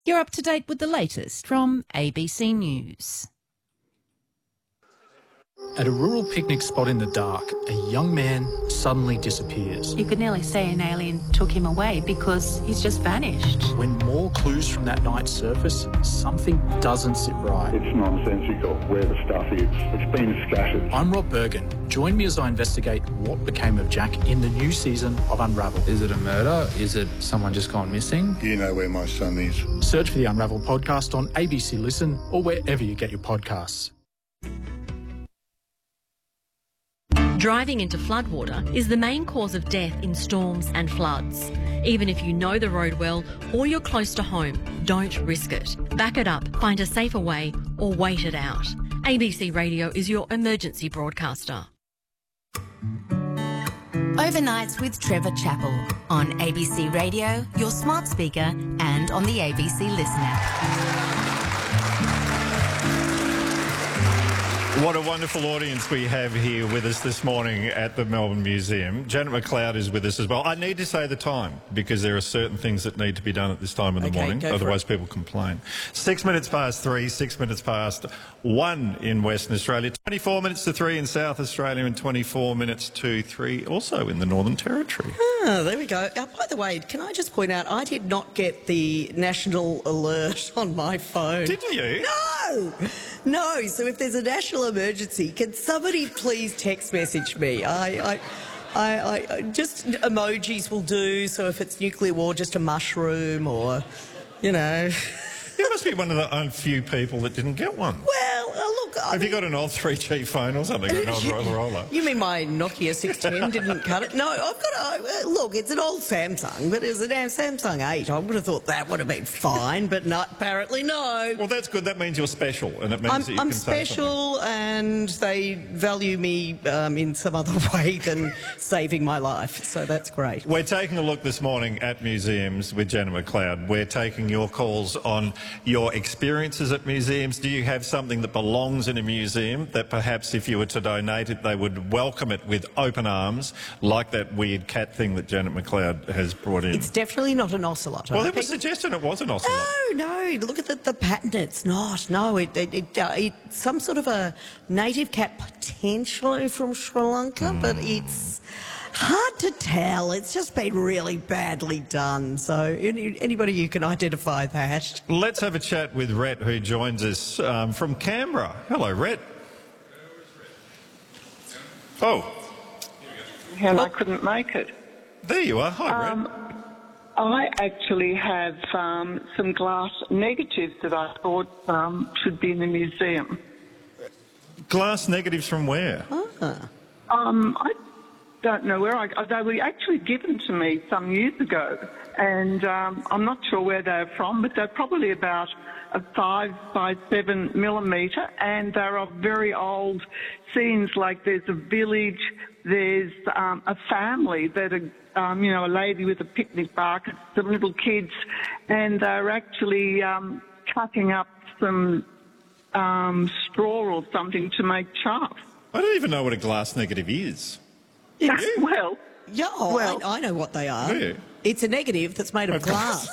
You're up to date with the latest from ABC News. At a rural picnic spot in the dark, a young man suddenly disappears. You could nearly say an alien took him away because he's just vanished. When more clues from that night surface, something doesn't sit right. It's nonsensical where the stuff is. It's been scattered. I'm Rob Bergen. Join me as I investigate what became of Jack in the new season of Unravel. Is it a murder? Is it someone just gone missing? You know where my son is. Search for the Unravel podcast on ABC Listen or wherever you get your podcasts. Driving into floodwater is the main cause of death in storms and floods. Even if you know the road well or you're close to home, don't risk it. Back it up, find a safer way or wait it out. ABC Radio is your emergency broadcaster. Overnights with Trevor Chappell on ABC Radio, your smart speaker and on the ABC Listen app. What a wonderful audience we have here with us this morning at the Melbourne Museum. Janet McLeod is with us as well. I need to say the time because there are certain things that need to be done at this time in the morning, otherwise people complain. 6 minutes past 3, 6 minutes past 1 in Western Australia, 24 minutes to 3 in South Australia and 24 minutes to 3 also in the Northern Territory. Ah, there we go. By the way, can I just point out, I did not get the national alert on my phone. Didn't you? No. So if there's a national emergency, can somebody please text message me? I just emojis will do. So if it's nuclear war, just a mushroom or, you know. You must be one of the few people that didn't get one. Well, look, have you got an old 3G phone or something? An old Motorola? You mean my Nokia 610 didn't cut it? No, I've got look, it's an old Samsung, but it's a damn Samsung 8. I would have thought that would have been fine, but not, apparently no. Well, that's good. That means you're special, and it means that you I'm can say special, something. And they value me in some other way than saving my life, so that's great. We're taking a look this morning at museums with Janet McLeod. We're taking your calls on your experiences at museums. Do you have something that belongs in a museum that perhaps if you were to donate it, they would welcome it with open arms, like that weird cat thing that Janet McLeod has brought in? It's definitely not an ocelot. Well, there was a suggestion it was an ocelot. No, look at the pattern. It's not. No, it's some sort of a native cat, potentially from Sri Lanka, but it's hard to tell. It's just been really badly done. So anybody who can identify that. Let's have a chat with Rhett, who joins us from Canberra. Hello, Rhett. Oh. And I couldn't make it. There you are. Hi, Rhett. I actually have some glass negatives that I thought should be in the museum. Glass negatives from where? I don't know where. They were actually given to me some years ago, and I'm not sure where they're from, but they're probably about a 5 by 7 millimetre, and they're of very old scenes. Like there's a village, there's a family that are, a lady with a picnic basket, some little kids, and they're actually cutting up some straw or something to make chaff. I don't even know what a glass negative is. Well, I know what they are. Yeah. It's a negative that's made of glass.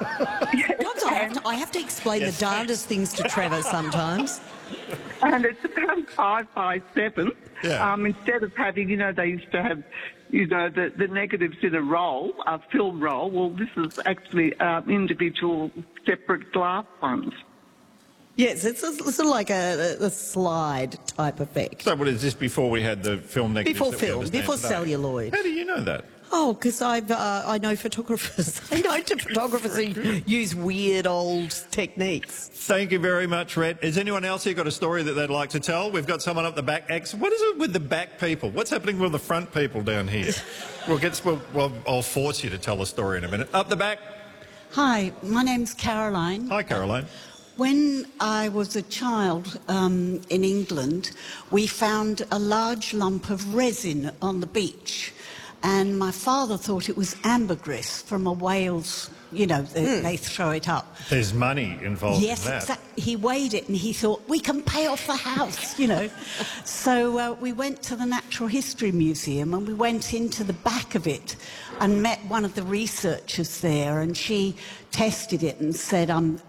I have to explain the darndest things to Trevor sometimes. And it's about 5 by 7. Yeah. Instead of having, they used to have, the negatives in a roll, a film roll. Well, this is actually individual separate glass ones. Yes, it's sort of like a slide type effect. So what is this before we had the film negatives? Before celluloid. How do you know that? Oh, because I know photographers. I know photographers who use weird old techniques. Thank you very much, Rhett. Has anyone else here got a story that they'd like to tell? We've got someone up the back. What is it with the back people? What's happening with the front people down here? I'll force you to tell a story in a minute. Up the back. Hi, my name's Caroline. Hi, Caroline. When I was a child in England, we found a large lump of resin on the beach. and my father thought it was ambergris from a whale's, you know, they throw it up. There's money involved Yes, in that. exactly. He weighed it and he thought, we can pay off the house, you know. So we went to the Natural History Museum and we went into the back of it and met one of the researchers there, and she tested it and said,